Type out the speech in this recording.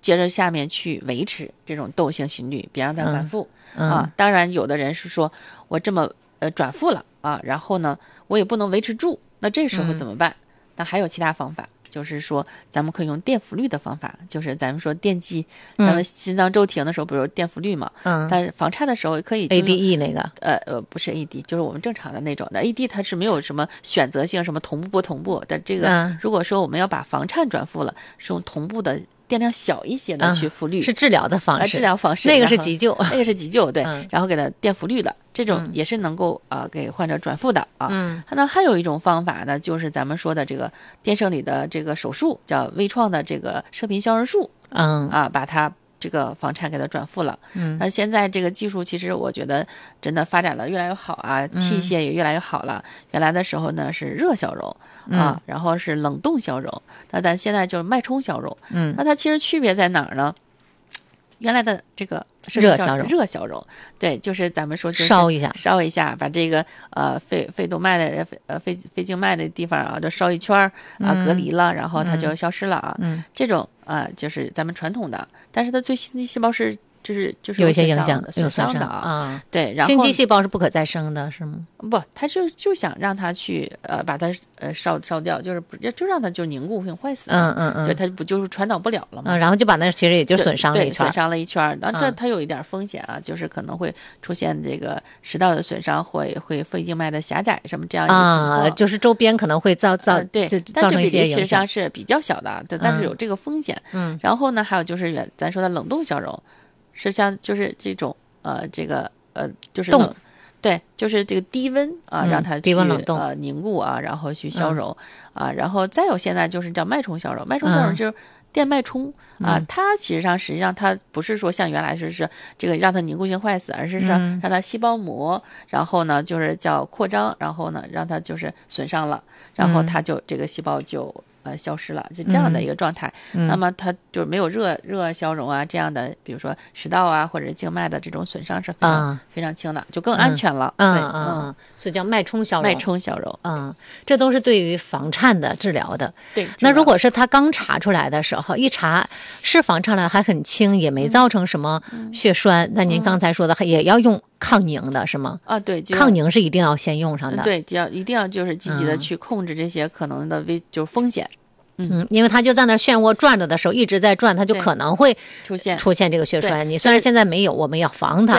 接着下面去维持这种窦性心律，别让它反复啊。当然有的人是说我这么转复了啊，然后呢我也不能维持住，那这时候怎么办？那还有其他方法，就是说咱们可以用电复律的方法，就是咱们说电击咱们心脏骤停的时候不是有电复律嘛，但房颤的时候也可以 ADE 那个不是 AD， 就是我们正常的那种的 AD， 它是没有什么选择性什么同步不同步，但这个如果说我们要把房颤转复了，是用同步的电量小一些的去复律， 是治疗的方式， 治疗方式， 那个是急救， 那个是急救，对，然后给它电复律的，这种也是能够给患者转复的啊。那还有一种方法呢，就是咱们说的这个电生理的这个手术，叫微创的这个射频消融术，把它这个房颤给它转复了。那现在这个技术其实我觉得真的发展的越来越好啊，器械也越来越好了。原来的时候呢是热消融然后是冷冻消融，但现在就是脉冲消融。那它其实区别在哪儿呢？原来的这个是热消融，对，就是咱们说就是烧一下， 把这个肺动脉的肺静脉的地方啊，就烧一圈隔离了，然后它就消失了啊。这种就是咱们传统的，但是它对心肌细胞是就是有一些影响损伤的啊。对，然后心肌细胞是不可再生的，是吗？ 不，他就想让它去把它烧掉，就让它就凝固性坏死。就它不就是传导不了了吗？ 然后就把那其实也就损伤了一圈， 对，损伤了一圈。那这它有一点风险啊，就是可能会出现这个食道的损伤，会肺静脉的狭窄什么这样一个情况， 就是周边可能会造成一些影响。 实际上是比较小的，但是有这个风险。然后呢，还有就是咱说的冷冻消融，是像就是这种这个就是冻。 对，就是这个低温让它去冷冻凝固然后去消融然后再有现在就是叫脉冲消融，脉冲消融就是电脉冲它实际上它不是说像原来是这个让它凝固性坏死，而是让它细胞膜，然后呢就是叫扩张，然后呢让它就是损伤了，然后它就这个细胞就消失了，是这样的一个状态。那么它就是没有热消融这样的，比如说食道或者静脉的这种损伤是非常轻的，就更安全了。 所以叫脉冲消融。 脉冲消融， 这都是对于房颤的治疗的。 对， 那如果是他刚查出来的时候，一查是房颤了，还很轻，也没造成什么血栓，那您刚才说的也要用抗凝的是吗？ 对， 抗凝是一定要先用上的。 对，一定要就是积极的去控制这些可能的就是风险。 因为它就在那漩涡转着的时候一直在转，它就可能会出现这个血栓。你虽然现在没有，我们要防它。